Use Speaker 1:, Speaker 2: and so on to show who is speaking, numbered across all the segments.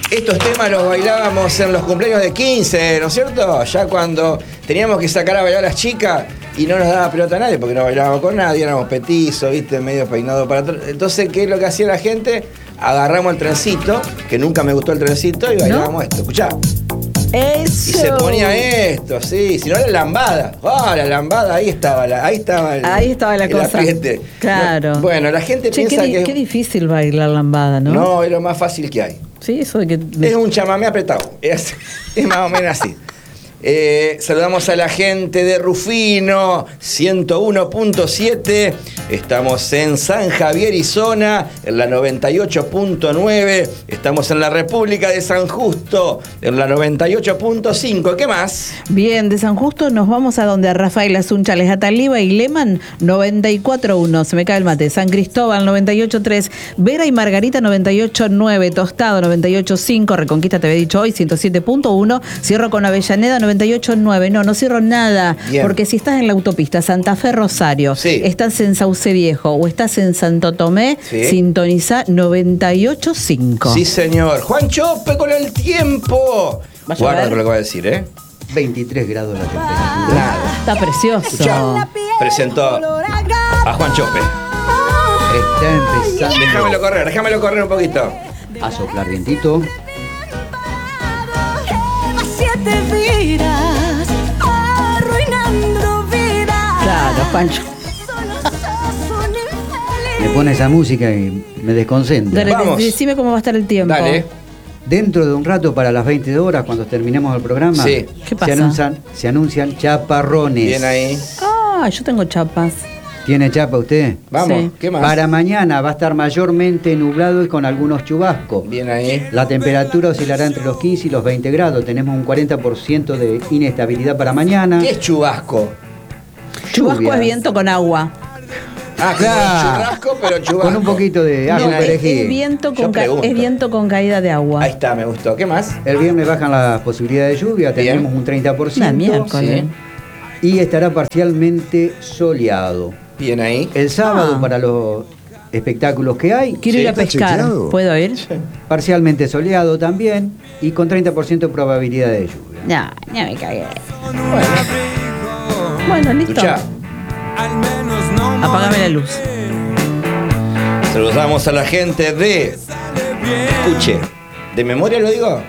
Speaker 1: Estos temas los bailábamos en los cumpleaños de 15, ¿no es cierto? Ya cuando teníamos que sacar a bailar a las chicas y no nos daba pelota a nadie porque no bailábamos con nadie, éramos petizos, ¿viste? Medio peinado para atrás. Entonces, ¿qué es lo que hacía la gente? Agarramos el trencito, que nunca me gustó el trencito, y bailábamos esto. Escuchá.
Speaker 2: Eso.
Speaker 1: Y se ponía esto, sí. Si no, la lambada. La lambada, ahí estaba la cosa. Apriete.
Speaker 2: Claro.
Speaker 1: No, bueno, la gente piensa que...
Speaker 2: Qué difícil bailar lambada, ¿no?
Speaker 1: No, es lo más fácil que hay.
Speaker 2: Sí, eso de que...
Speaker 1: Es un chamamé apretado. Es más o menos así. Saludamos a la gente de Rufino 101.7. Estamos en San Javier y zona, en la 98.9. Estamos en la República de San Justo, en la 98.5. ¿Qué más?
Speaker 2: Bien, de San Justo nos vamos a donde a Rafael Asuncha, Lejataliba y Leman 94.1. Se me cae el mate. San Cristóbal 98.3. Vera y Margarita 98.9. Tostado 98.5. Reconquista te había dicho hoy 107.1. Cierro con Avellaneda 98.9. No cierro nada.
Speaker 1: Bien.
Speaker 2: Porque si estás en la autopista Santa Fe Rosario,
Speaker 1: sí,
Speaker 2: estás en Sauce Viejo o estás en Santo Tomé,
Speaker 1: sí,
Speaker 2: sintoniza 98.5.
Speaker 1: Sí, señor. Juan Chope con el tiempo. Guarda con lo que va a decir,
Speaker 3: 23 grados la temperatura.
Speaker 1: Nada.
Speaker 2: Está precioso.
Speaker 1: Escuchá, presentó a Juan Chope.
Speaker 3: Está empezando
Speaker 1: Déjamelo correr un poquito.
Speaker 3: a soplar vientito.
Speaker 2: Claro, Pancho.
Speaker 3: Me pone esa música y me desconcentra.
Speaker 2: Dale,
Speaker 1: Vamos.
Speaker 2: decime cómo va a estar el tiempo.
Speaker 1: Dale.
Speaker 3: Dentro de un rato, para las 20 horas, cuando terminemos el programa,
Speaker 1: Sí.
Speaker 2: ¿Qué pasa?
Speaker 3: se anuncian chaparrones.
Speaker 1: Bien ahí.
Speaker 2: Ah, yo tengo chapas.
Speaker 3: ¿Tiene chapa usted?
Speaker 1: Vamos,
Speaker 2: Sí.
Speaker 1: ¿qué más?
Speaker 3: Para mañana va a estar mayormente nublado y con algunos chubascos.
Speaker 1: Bien ahí.
Speaker 3: La temperatura oscilará entre los 15 y los 20 grados. Tenemos un 40% de inestabilidad para mañana.
Speaker 1: ¿Qué es chubasco?
Speaker 2: Chubasco
Speaker 3: Lluvia.
Speaker 2: es viento con agua.
Speaker 1: Ah,
Speaker 3: Claro.
Speaker 1: churrasco, pero chubasco.
Speaker 3: Con un poquito de agua,
Speaker 1: Bien ahí.
Speaker 3: perejil.
Speaker 2: Es viento
Speaker 1: Yo
Speaker 2: con,
Speaker 1: pregunto.
Speaker 2: es viento con caída de agua.
Speaker 1: Ahí está, me gustó. ¿Qué más?
Speaker 3: El viernes bajan las posibilidades de lluvia,
Speaker 1: Bien.
Speaker 3: tenemos un 30%.
Speaker 2: Una miércoles.
Speaker 1: Sí.
Speaker 3: Y estará parcialmente soleado.
Speaker 1: Bien ahí.
Speaker 3: El sábado,
Speaker 2: Ah.
Speaker 3: para los espectáculos que hay,
Speaker 2: Quiero
Speaker 1: Sí,
Speaker 2: ir a
Speaker 1: está
Speaker 2: pescar.
Speaker 4: chequeado.
Speaker 2: ¿Puedo ir?
Speaker 3: parcialmente soleado también y con 30% de probabilidad de lluvia.
Speaker 2: No, ya me cagué. Bueno, listo.
Speaker 1: Escuchá.
Speaker 2: Apágame la luz.
Speaker 1: Saludamos a la gente de... Escuche. ¿De memoria lo digo?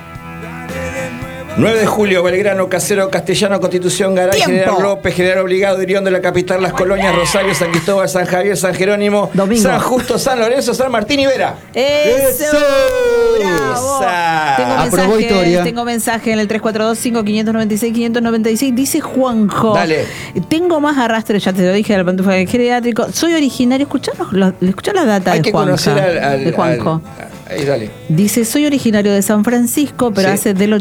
Speaker 1: 9 de julio, Belgrano, Casero, Castellano, Constitución, Garay,
Speaker 2: ¡Tiempo!
Speaker 1: General López, General Obligado, Irión de la Capital, Las Colonias, Rosario, San Cristóbal, San Javier, San Jerónimo,
Speaker 2: Domingo.
Speaker 1: San Justo, San Lorenzo, San Martín y Vera.
Speaker 2: ¡Eso! ¡Bravo!
Speaker 1: Esa.
Speaker 3: Aprobó historia.
Speaker 2: Tengo mensaje en el 342-596-596. Dice Juanjo.
Speaker 1: Dale.
Speaker 2: Tengo más arrastre, ya te lo dije, del pantufla geriátrico. Soy originario. Escuchá la data
Speaker 1: Hay
Speaker 2: de
Speaker 1: que
Speaker 2: Juanjo.
Speaker 1: conocer
Speaker 2: de Juanjo.
Speaker 1: Ahí, dale.
Speaker 2: Dice, soy originario de San Francisco, pero
Speaker 1: Sí.
Speaker 2: hace del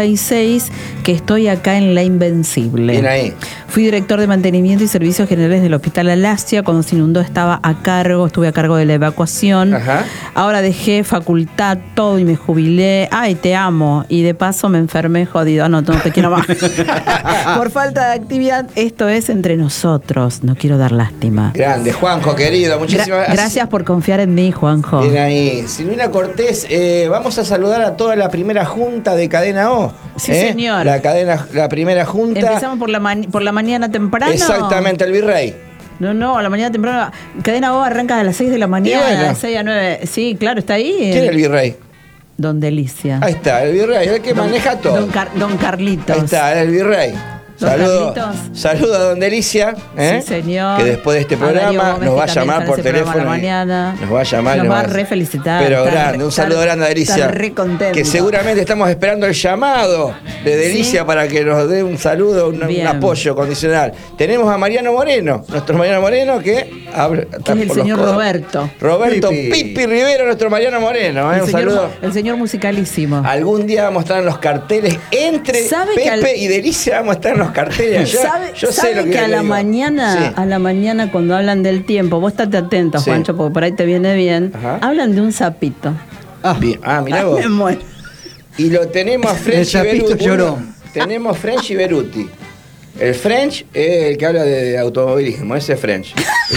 Speaker 2: 86 que estoy acá en La Invencible.
Speaker 1: Bien ahí.
Speaker 2: Fui director de mantenimiento y servicios generales del Hospital Alasia. Cuando se inundó estuve a cargo de la evacuación.
Speaker 1: Ajá.
Speaker 2: Ahora dejé facultad, todo y me jubilé. Ay, te amo. Y de paso me enfermé jodido. No te quiero más. Por falta de actividad, esto es entre nosotros. No quiero dar lástima.
Speaker 1: Grande, Juanjo, querido. Muchísimas gracias.
Speaker 2: Gracias por confiar en mí, Juanjo.
Speaker 1: Bien ahí. Silvina Cortés, vamos a saludar a toda la primera junta de Cadena O.
Speaker 2: Sí, señor.
Speaker 1: La primera junta.
Speaker 2: Empezamos por la mañana temprano.
Speaker 1: Exactamente, el virrey.
Speaker 2: No, a la mañana temprano. Cadena O arranca a las 6 de la mañana,
Speaker 1: Y bueno.
Speaker 2: de 6 a 9. Sí, claro, está ahí.
Speaker 1: ¿Quién es el virrey?
Speaker 2: Don Delicia.
Speaker 1: Ahí está, el virrey, el que maneja todo.
Speaker 2: Don Carlitos.
Speaker 1: Ahí está, el virrey.
Speaker 2: Don Carlitos.
Speaker 1: Saludo a Don Delicia,
Speaker 2: Sí, señor.
Speaker 1: que después de este
Speaker 2: A Darío
Speaker 1: programa
Speaker 2: Gómez,
Speaker 1: nos va a
Speaker 2: que también
Speaker 1: llamar
Speaker 2: está en
Speaker 1: por
Speaker 2: ese programa
Speaker 1: teléfono.
Speaker 2: a la mañana.
Speaker 1: Nos va a llamar.
Speaker 2: Nos
Speaker 1: y
Speaker 2: va a refelicitar.
Speaker 1: Pero
Speaker 2: Está
Speaker 1: grande,
Speaker 2: re-
Speaker 1: un saludo
Speaker 2: está-
Speaker 1: grande a Delicia.
Speaker 2: está re contento.
Speaker 1: Que seguramente estamos esperando el llamado de Delicia
Speaker 2: Sí.
Speaker 1: para que nos dé un saludo, un
Speaker 2: Bien.
Speaker 1: apoyo condicional. Tenemos a Mariano Moreno, nuestro Mariano Moreno, que habla.
Speaker 2: Que es el señor Roberto.
Speaker 1: Roberto
Speaker 3: Pipi.
Speaker 1: Pipi Rivero, nuestro Mariano Moreno. Un saludo.
Speaker 2: El señor musicalísimo.
Speaker 1: Algún día vamos a estar en los carteles entre
Speaker 2: ¿Sabe que
Speaker 1: Pepe
Speaker 2: al-
Speaker 1: y Delicia vamos a estar en los carteles. Yo sé
Speaker 2: ¿Sabe
Speaker 1: lo
Speaker 2: que a
Speaker 1: le
Speaker 2: la
Speaker 1: digo.
Speaker 2: mañana,
Speaker 1: Sí.
Speaker 2: a la mañana cuando hablan del tiempo, vos estate atento,
Speaker 1: Sí.
Speaker 2: Juancho, porque por ahí te viene bien,
Speaker 1: Ajá.
Speaker 2: hablan de un sapito.
Speaker 1: Bien. Mirá
Speaker 2: Ay,
Speaker 1: vos.
Speaker 2: me muero.
Speaker 1: Y lo tenemos a
Speaker 3: El
Speaker 1: Frenchy
Speaker 3: sapito
Speaker 1: Beruti.
Speaker 3: llorón.
Speaker 1: Tenemos Frenchy Beruti. El French es el que habla de automovilismo, ese es French.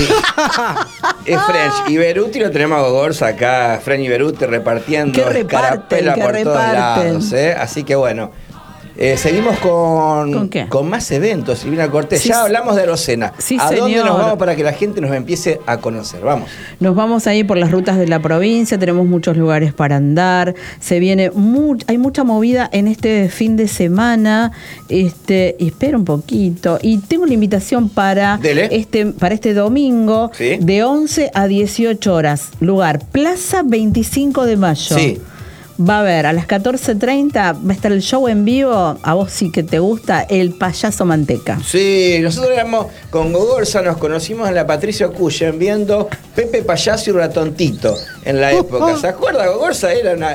Speaker 1: Es French. Y Beruti lo tenemos a Gogorza acá, French y Beruti repartiendo escarapela por todos lados. Así que bueno. Seguimos
Speaker 2: ¿Con qué?
Speaker 1: Con más eventos, Silvina Cortés.
Speaker 2: Sí,
Speaker 1: ya hablamos de Rosena.
Speaker 2: Sí,
Speaker 1: ¿A dónde
Speaker 2: señor.
Speaker 1: nos vamos para que la gente nos empiece a conocer? Vamos.
Speaker 2: Nos vamos a ir por las rutas de la provincia, tenemos muchos lugares para andar, se viene hay mucha movida en este fin de semana, y espera un poquito, y tengo una invitación para este domingo,
Speaker 1: ¿sí?
Speaker 2: De 11 a 18 horas, lugar Plaza 25 de Mayo.
Speaker 1: Sí.
Speaker 2: Va a haber a las 14:30, va a estar el show en vivo, a vos sí que te gusta, El Payaso Manteca.
Speaker 1: Sí, nosotros éramos con Gogorza, nos conocimos en la Patricio Cuyen viendo Pepe Payaso y Ratontito en la época. ¿Se acuerda? Gogorza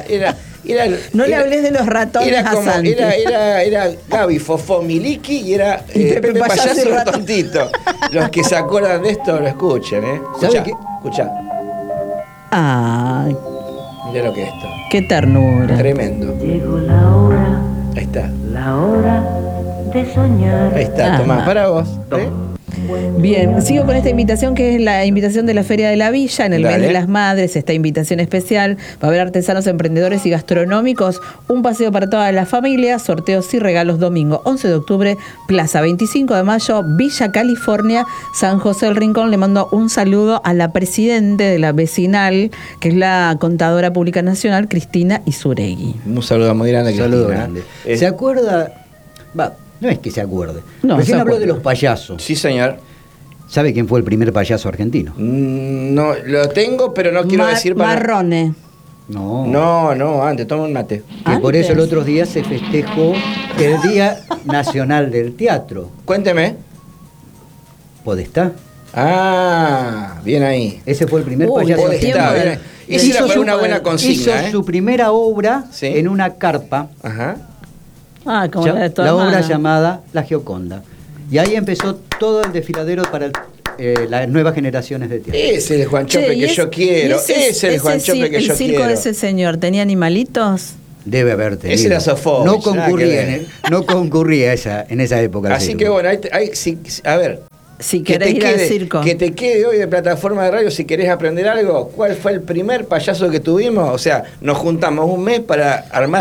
Speaker 2: No le hables de los ratones
Speaker 1: era
Speaker 2: a
Speaker 1: como,
Speaker 2: Santi.
Speaker 1: era Gaby, Fofó, Miliki y era Pepe Payaso y Ratontito. Los que se acuerdan de esto lo escuchen, ¿eh? Escuchá.
Speaker 2: Ay,
Speaker 1: Mirá lo que es esto.
Speaker 2: qué ternura.
Speaker 1: Tremendo.
Speaker 4: Llegó la hora,
Speaker 1: Ahí está.
Speaker 4: la hora de soñar.
Speaker 1: Ahí está, Tomás, para vos.
Speaker 2: Bien, sigo con esta invitación que es la invitación de la Feria de la Villa en el
Speaker 1: Dale.
Speaker 2: mes de las Madres, esta invitación especial. Va a haber artesanos, emprendedores y gastronómicos, un paseo para toda la familia, sorteos y regalos domingo 11 de octubre, Plaza 25 de Mayo, Villa California, San José del Rincón. Le mando un saludo a la presidente de la vecinal, que es la contadora pública nacional, Cristina Isuregui.
Speaker 1: Un saludo muy grande,
Speaker 3: Un saludo
Speaker 1: Cristina.
Speaker 3: grande. ¿Se acuerda? No es que se acuerde.
Speaker 2: No,
Speaker 3: Recién
Speaker 2: se
Speaker 3: habló
Speaker 2: acuerda.
Speaker 3: de los payasos.
Speaker 1: Sí, señor.
Speaker 3: ¿Sabe quién fue el primer payaso argentino?
Speaker 1: No, lo tengo, pero no quiero decir para...
Speaker 2: Marrone.
Speaker 3: No.
Speaker 1: No, antes, toma un mate.
Speaker 3: Que por eso el
Speaker 2: Antes.
Speaker 3: otro día se festejó el Día Nacional del Teatro.
Speaker 1: Cuénteme.
Speaker 3: ¿Podestá?
Speaker 1: Ah, bien ahí.
Speaker 3: Ese fue el primer
Speaker 2: Uy,
Speaker 3: payaso
Speaker 2: Podestá,
Speaker 3: argentino.
Speaker 1: bien ahí. Esa era para una buena consigna,
Speaker 3: Hizo su primera obra
Speaker 1: Sí.
Speaker 3: en una carpa,
Speaker 1: Ajá.
Speaker 2: Ah, como la de tu
Speaker 3: la obra
Speaker 2: hermana.
Speaker 3: llamada La Gioconda. Y ahí empezó todo el desfiladero para las nuevas generaciones de teatro.
Speaker 1: Ese es el Juan
Speaker 2: Che,
Speaker 1: Chope
Speaker 2: y
Speaker 1: que
Speaker 2: es-
Speaker 1: yo quiero.
Speaker 2: y
Speaker 1: Ese es el Juan Chope que
Speaker 2: el
Speaker 1: yo
Speaker 2: circo
Speaker 1: quiero.
Speaker 2: de ese señor, ¿tenía animalitos?
Speaker 3: Debe haber tenido.
Speaker 1: Ese era Sofovich,
Speaker 3: No
Speaker 1: nada
Speaker 3: concurría,
Speaker 1: que ver.
Speaker 3: no concurría en esa época. al
Speaker 1: Así
Speaker 3: circo.
Speaker 1: que bueno, a ver.
Speaker 2: Si querés ir al circo.
Speaker 1: Que te quede hoy de plataforma de radio si querés aprender algo. ¿Cuál fue el primer payaso que tuvimos? O sea, nos juntamos un mes para armar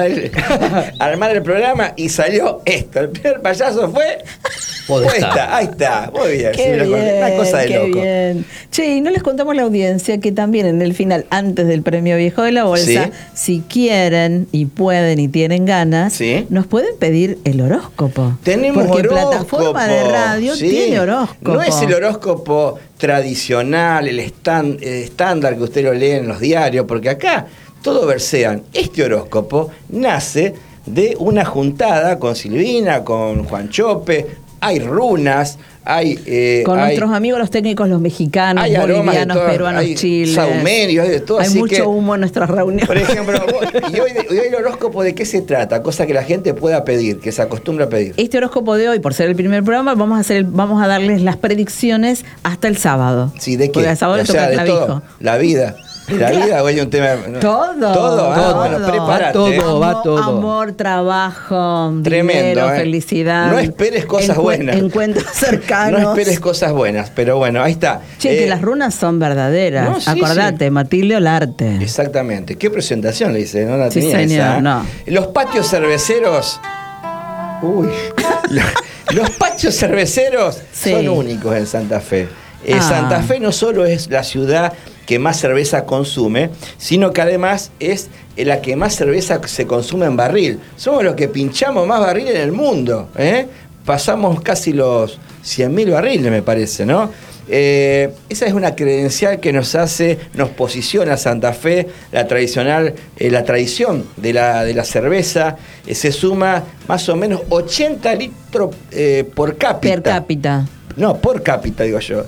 Speaker 1: el programa y salió esto. El primer payaso fue Podestá. Ahí está, muy bien.
Speaker 2: Qué
Speaker 1: sí,
Speaker 2: bien,
Speaker 1: una cosa de
Speaker 2: qué
Speaker 1: loco.
Speaker 2: bien. Che, y no les contamos a la audiencia que también en el final, antes del premio Viejo de la Bolsa,
Speaker 1: Sí.
Speaker 2: si quieren y pueden y tienen ganas,
Speaker 1: Sí.
Speaker 2: nos pueden pedir el horóscopo.
Speaker 1: Tenemos
Speaker 2: porque
Speaker 1: horóscopo.
Speaker 2: plataforma de radio
Speaker 1: Sí.
Speaker 2: tiene horóscopo.
Speaker 1: No es el horóscopo tradicional, el estándar que usted lo lee en los diarios, porque acá todo versean. Este horóscopo nace de una juntada con Silvina, con Juan Chope. Hay runas, hay...
Speaker 2: Con
Speaker 1: hay-
Speaker 2: nuestros amigos los técnicos, los mexicanos,
Speaker 1: hay aromas de
Speaker 2: bolivianos,
Speaker 1: todo,
Speaker 2: peruanos,
Speaker 1: hay
Speaker 2: chiles.
Speaker 1: saumerios, hay de todo.
Speaker 2: Hay
Speaker 1: así
Speaker 2: mucho
Speaker 1: que,
Speaker 2: humo en nuestras reuniones.
Speaker 1: por ejemplo, y hoy el horóscopo, ¿de qué se trata? Cosa que la gente pueda pedir, que se acostumbra a pedir.
Speaker 2: Este horóscopo de hoy, por ser el primer programa, vamos a darles las predicciones hasta el sábado.
Speaker 1: Sí, ¿de qué?
Speaker 2: Porque el sábado
Speaker 1: O
Speaker 2: le
Speaker 1: sea,
Speaker 2: toca el
Speaker 1: de
Speaker 2: clavijo.
Speaker 1: todo. La vida. La vida, o hay un tema...
Speaker 2: Todo.
Speaker 1: Todo. Ah,
Speaker 2: todo.
Speaker 1: bueno, prepárate.
Speaker 3: Va todo. Va todo.
Speaker 2: Amor, trabajo,
Speaker 1: Tremendo,
Speaker 2: dinero,
Speaker 1: ¿eh?
Speaker 2: felicidad.
Speaker 1: No esperes cosas buenas.
Speaker 2: Encuentros cercanos.
Speaker 1: No esperes cosas buenas, pero bueno, ahí está.
Speaker 2: Che, que las runas son verdaderas.
Speaker 1: no, sí,
Speaker 2: Acordate, Matilde Olarte.
Speaker 1: Exactamente. ¿Qué presentación le hice? No la
Speaker 2: Sí,
Speaker 1: tenía
Speaker 2: señor,
Speaker 1: esa, ¿eh?
Speaker 2: no.
Speaker 1: Los patios cerveceros... Uy. Los patios cerveceros
Speaker 2: Sí.
Speaker 1: son únicos en Santa Fe.
Speaker 2: Ah.
Speaker 1: Santa Fe no solo es la ciudad que más cerveza consume, sino que además es la que más cerveza se consume en barril. Somos los que pinchamos más barriles en el mundo, ¿eh? Pasamos casi los 100.000 barriles, me parece, ¿no? Esa es una credencial que nos posiciona a Santa Fe, la tradición de la cerveza. Se suma más o menos 80 litros por cápita.
Speaker 2: Per cápita.
Speaker 1: No, por cápita, digo yo.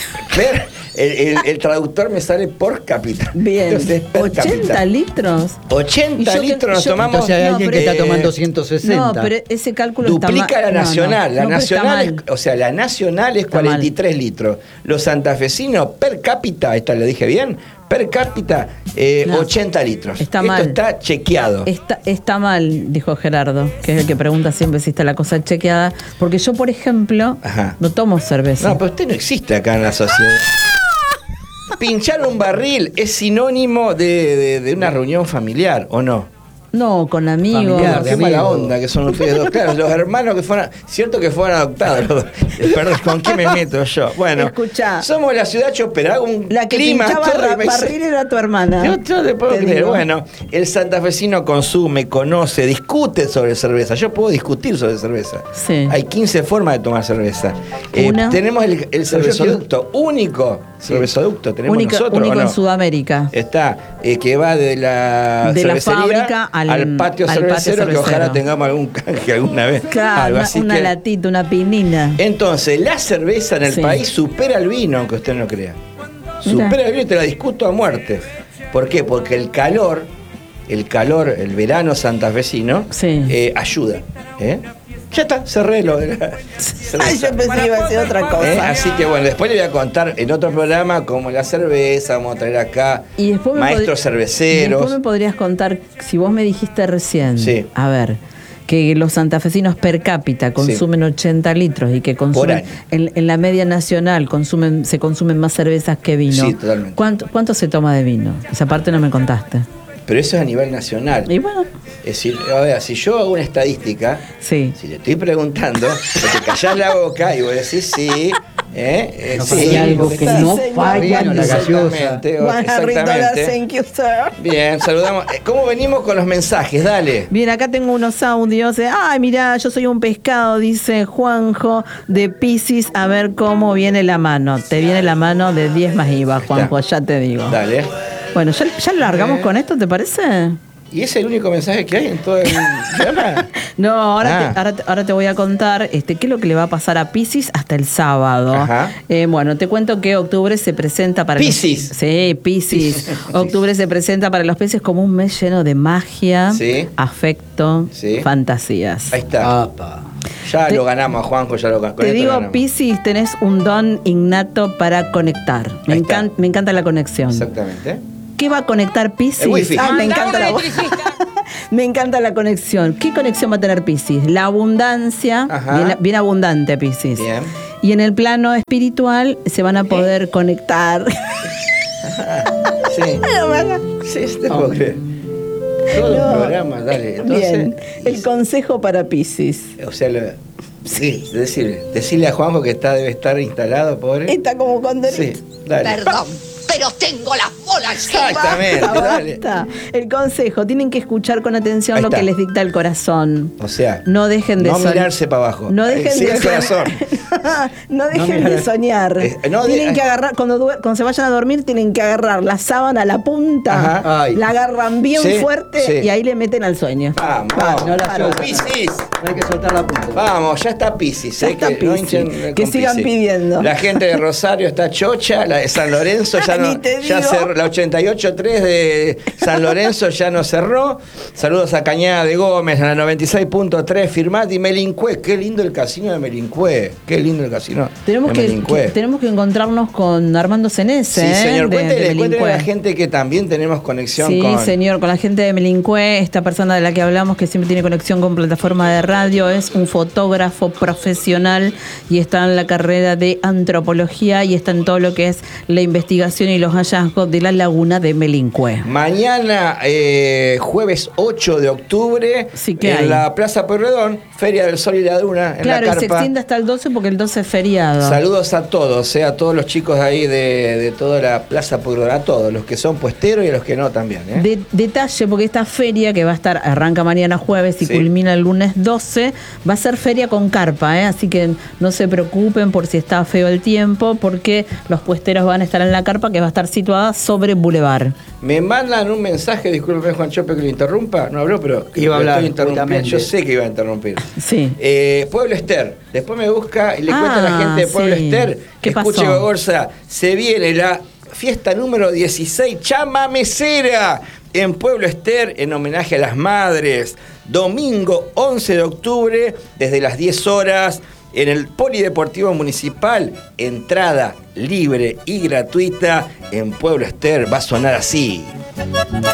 Speaker 1: El traductor me sale por cápita.
Speaker 2: Bien.
Speaker 1: Entonces, per
Speaker 2: 80
Speaker 1: cápita.
Speaker 2: litros.
Speaker 1: 80
Speaker 2: Y yo
Speaker 1: litros nos
Speaker 2: yo-
Speaker 1: tomamos.
Speaker 3: Entonces hay
Speaker 2: No,
Speaker 3: alguien
Speaker 2: pero-
Speaker 3: que está tomando
Speaker 1: Eh,
Speaker 3: 160.
Speaker 2: No, pero ese cálculo
Speaker 1: Duplica
Speaker 2: está
Speaker 1: la
Speaker 2: mal.
Speaker 1: nacional. La
Speaker 2: pero está
Speaker 1: nacional,
Speaker 2: mal.
Speaker 1: o sea, la nacional es
Speaker 2: Está
Speaker 1: 43 litros. Los santafesinos per cápita, esta lo dije bien, per cápita,
Speaker 2: No.
Speaker 1: 80 litros.
Speaker 2: Está
Speaker 1: Esto
Speaker 2: mal.
Speaker 1: está chequeado.
Speaker 2: Está mal, dijo Gerardo, que es el que pregunta siempre si está la cosa chequeada. Porque yo, por ejemplo,
Speaker 1: Ajá.
Speaker 2: no tomo cerveza.
Speaker 1: No, pero usted no existe acá en la sociedad. Pinchar un barril es sinónimo de una reunión familiar, ¿o no?
Speaker 2: No, con amigos.
Speaker 3: Familiar,
Speaker 1: Qué
Speaker 3: de
Speaker 1: mala
Speaker 3: amigo.
Speaker 1: onda que son ustedes dos. Claro, los hermanos que fueron. Cierto que fueron adoptados. Perdón, ¿con qué me meto yo? Bueno,
Speaker 2: Escuchá.
Speaker 1: somos la ciudad chopera, un
Speaker 2: La que
Speaker 1: clima.
Speaker 2: pinchaba
Speaker 1: todo y me dice-
Speaker 2: barril era tu hermana.
Speaker 1: Yo te puedo
Speaker 2: Te
Speaker 1: creer.
Speaker 2: digo.
Speaker 1: Bueno, el santafesino consume, conoce, discute sobre cerveza. Yo puedo discutir sobre cerveza.
Speaker 2: Sí.
Speaker 1: Hay 15 formas de tomar cerveza.
Speaker 2: Una.
Speaker 1: Tenemos el cervezoducto, único cervezoducto. Tenemos nosotros.
Speaker 2: Único
Speaker 1: ¿o no?
Speaker 2: en Sudamérica.
Speaker 1: Está, que va de la
Speaker 2: De la
Speaker 1: cervecería
Speaker 2: fábrica al
Speaker 1: patio
Speaker 2: patio
Speaker 1: cervecero, que
Speaker 2: cervecero.
Speaker 1: ojalá tengamos algún canje alguna vez.
Speaker 2: Claro,
Speaker 1: Algo así
Speaker 2: una
Speaker 1: que-
Speaker 2: latita, una pinina.
Speaker 1: Entonces, la cerveza en el
Speaker 2: Sí.
Speaker 1: país supera el vino, aunque usted no crea.
Speaker 2: Mira.
Speaker 1: Supera el vino y te la discuto a muerte. ¿Por qué? Porque el calor, el verano santafesino,
Speaker 2: Sí.
Speaker 1: ayuda. Ya está, cerré lo de la
Speaker 2: Ay, yo pensé que iba a decir otra cosa.
Speaker 1: Así que bueno, después le voy a contar en otro programa cómo la cerveza, vamos a traer acá
Speaker 2: Y después
Speaker 1: maestros cerveceros.
Speaker 2: Después me podrías contar, si vos me dijiste recién,
Speaker 1: Sí.
Speaker 2: a ver, que los santafesinos per cápita consumen 80 litros y que
Speaker 1: Por
Speaker 2: consumen
Speaker 1: año.
Speaker 2: en la media nacional se consumen más cervezas que vino.
Speaker 1: Sí, totalmente.
Speaker 2: ¿Cuánto se toma de vino? Esa parte no me contaste.
Speaker 1: Pero eso es a nivel nacional.
Speaker 2: Y bueno,
Speaker 1: Es decir, a ver, si yo hago una estadística,
Speaker 2: sí.
Speaker 1: si le estoy preguntando, te callás la boca y vos decís sí.
Speaker 3: No
Speaker 1: Sí,
Speaker 3: falla algo
Speaker 1: porque
Speaker 3: que
Speaker 1: está-
Speaker 3: no
Speaker 2: señor.
Speaker 3: falla, no la gaseosa.
Speaker 1: Exactamente,
Speaker 2: $100,
Speaker 1: exactamente.
Speaker 2: thank you, sir.
Speaker 1: Bien, saludamos. ¿Cómo venimos con los mensajes? Dale.
Speaker 2: Bien, acá tengo unos audios. Ay, mira, yo soy un pescado, dice Juanjo de Piscis. A ver cómo viene la mano. Te viene la mano de 10 más IVA, Juanjo, ya te digo.
Speaker 1: Dale.
Speaker 2: Bueno, ¿ya largamos con esto, te parece?
Speaker 1: ¿Y es el único mensaje que hay en todo el programa?
Speaker 2: No, ahora,
Speaker 1: Ah.
Speaker 2: ahora te voy a contar qué es lo que le va a pasar a Piscis hasta el sábado.
Speaker 1: Ajá.
Speaker 2: Bueno, te cuento que octubre se presenta para
Speaker 1: Piscis.
Speaker 2: Sí, Piscis. Octubre se presenta para los peces como un mes lleno de magia,
Speaker 1: Sí.
Speaker 2: afecto,
Speaker 1: Sí.
Speaker 2: fantasías.
Speaker 1: Ahí está.
Speaker 3: Apa.
Speaker 1: Ya
Speaker 2: Te-
Speaker 1: lo ganamos, Juanjo, ya lo ganamos.
Speaker 2: Te digo, Piscis, tenés un don innato para conectar.
Speaker 1: Ahí está.
Speaker 2: Me encanta la conexión.
Speaker 1: Exactamente.
Speaker 2: ¿Qué va a conectar Piscis?
Speaker 1: El wifi.
Speaker 2: Me encanta me encanta la conexión. ¿Qué conexión va a tener Piscis? La abundancia,
Speaker 1: Ajá.
Speaker 2: bien abundante Piscis.
Speaker 1: Bien.
Speaker 2: Y en el plano espiritual se van a poder conectar.
Speaker 1: Sí. Sí, te puedo creer. Todos los programas, dale. Entonces,
Speaker 2: Bien. El consejo para Piscis.
Speaker 1: O sea, sí, decirle a Juanjo que debe estar instalado, pobre.
Speaker 2: Está como cuando...
Speaker 1: Sí, dale.
Speaker 5: Perdón, pero tengo las bolas.
Speaker 1: Exactamente, dale.
Speaker 2: Basta. El consejo, tienen que escuchar con atención
Speaker 1: Ahí
Speaker 2: lo
Speaker 1: está.
Speaker 2: que les dicta el corazón.
Speaker 1: O sea,
Speaker 2: No dejen de
Speaker 1: no
Speaker 2: soñar.
Speaker 1: mirarse para abajo.
Speaker 2: No dejen
Speaker 1: Sí,
Speaker 2: de
Speaker 1: el corazón.
Speaker 2: No dejen
Speaker 3: mirar.
Speaker 2: de soñar.
Speaker 1: No
Speaker 2: Tienen
Speaker 1: de-
Speaker 2: que agarrar, cuando se vayan a dormir, tienen que agarrar la sábana a la punta,
Speaker 1: Ajá.
Speaker 3: Ay.
Speaker 2: la agarran bien
Speaker 1: Sí,
Speaker 2: fuerte
Speaker 1: sí.
Speaker 2: y ahí le meten al sueño.
Speaker 1: Vamos,
Speaker 3: no la
Speaker 1: vamos.
Speaker 3: suelten.
Speaker 1: Piscis.
Speaker 3: No hay que soltar la punta.
Speaker 1: Vamos, ya está Piscis.
Speaker 2: Ya está
Speaker 1: que no
Speaker 2: Piscis.
Speaker 1: hinchen
Speaker 2: Que
Speaker 1: con
Speaker 2: sigan
Speaker 1: Piscis.
Speaker 2: pidiendo.
Speaker 1: La gente de Rosario está chocha, la de San Lorenzo ya no,
Speaker 2: Ni te
Speaker 1: ya
Speaker 2: digo.
Speaker 1: cerró, la 88.3 de San Lorenzo ya no cerró. Saludos a Cañada de Gómez, a la 96.3 Firmati, Melincue. Qué lindo el casino de Melincue. Qué lindo el casino
Speaker 2: Tenemos
Speaker 1: de
Speaker 2: que
Speaker 1: Melincue.
Speaker 2: tenemos que encontrarnos con Armando Cenese.
Speaker 1: Sí, señor.
Speaker 2: de
Speaker 1: Cuéntele a
Speaker 2: Melincue.
Speaker 1: la gente que también tenemos conexión
Speaker 2: Sí,
Speaker 1: con...
Speaker 2: señor, con la gente de Melincue, esta persona de la que hablamos que siempre tiene conexión con plataforma de radio, es un fotógrafo profesional y está en la carrera de antropología y está en todo lo que es la investigación y los hallazgos de la laguna de Melincue.
Speaker 1: Mañana, jueves 8 de octubre,
Speaker 2: Sí, ¿qué
Speaker 1: en
Speaker 2: hay?
Speaker 1: la Plaza Pueyrredón, Feria del Sol y la Duna, en
Speaker 2: Claro,
Speaker 1: la
Speaker 2: y se
Speaker 1: carpa.
Speaker 2: extiende hasta el 12 porque el 12 es feriado.
Speaker 1: Saludos a todos, a todos los chicos de ahí de toda la Plaza Pueyrredón, a todos, los que son puesteros y a los que no también.
Speaker 2: Detalle, porque esta feria que va a estar, arranca mañana jueves y
Speaker 1: Sí.
Speaker 2: culmina el lunes 12, va a ser feria con carpa, así que no se preocupen por si está feo el tiempo, porque los puesteros van a estar en la carpa que va a estar situada sobre Boulevard.
Speaker 1: Me mandan un mensaje, discúlpeme Juan Chope que lo interrumpa, no habló, pero
Speaker 3: Iba a
Speaker 1: lo
Speaker 3: hablar,
Speaker 1: estoy interrumpiendo.
Speaker 3: justamente.
Speaker 1: Yo sé que iba a interrumpir.
Speaker 2: Sí.
Speaker 1: Pueblo Ester, después me busca y le cuenta a la gente de Pueblo
Speaker 2: sí.
Speaker 1: Ester.
Speaker 2: ¿Qué
Speaker 1: Escuche,
Speaker 2: pasó?
Speaker 1: Gogorza, se viene la fiesta número 16, Chamamecera, en Pueblo Ester, en homenaje a las madres. Domingo 11 de octubre, desde las 10 horas. en el Polideportivo Municipal, entrada libre y gratuita en Pueblo Ester. Va a sonar así.